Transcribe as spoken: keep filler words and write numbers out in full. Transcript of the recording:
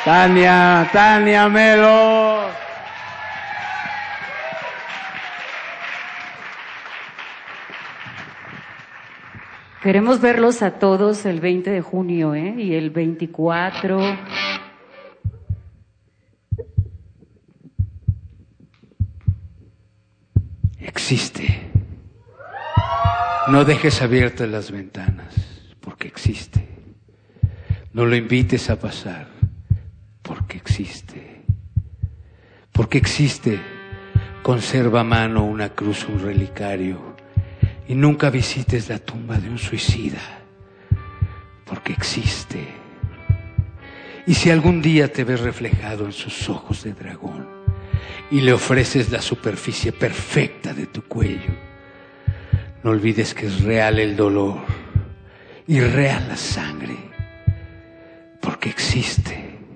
Tania, Tania Melo. Queremos verlos a todos el veinte de junio, ¿eh? Y el veinticuatro. Existe. No dejes abiertas las ventanas, porque existe. No lo invites a pasar, porque existe. Porque existe. Conserva a mano una cruz, un relicario. Y nunca visites la tumba de un suicida, porque existe. Y si algún día te ves reflejado en sus ojos de dragón y le ofreces la superficie perfecta de tu cuello, no olvides que es real el dolor y real la sangre, porque existe.